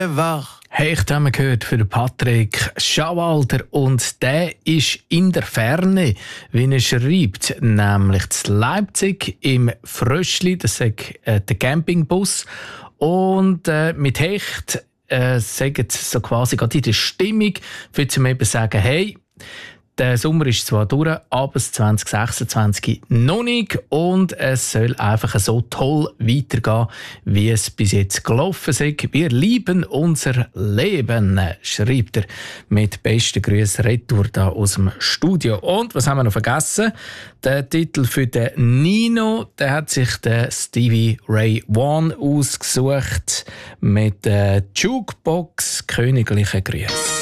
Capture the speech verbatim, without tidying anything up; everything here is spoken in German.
Wach. Hey, ich habe gehört für den Patrick Schauwalter und der ist in der Ferne, wie er schreibt, nämlich in Leipzig im Fröschli, das ist äh, der Campingbus. Und äh, mit Hecht äh, sagen sie so quasi gerade in der Stimmung, für zum eben sagen, hey, der Sommer ist zwar durch, aber das zwanzig sechsundzwanzig noch nicht und es soll einfach so toll weitergehen, wie es bis jetzt gelaufen ist. Wir lieben unser Leben, schreibt er mit besten Grüßen retour da aus dem Studio. Und was haben wir noch vergessen? Der Titel für den Nino, der hat sich der Stevie Ray Vaughan ausgesucht mit der Jukebox Königliche Grüße.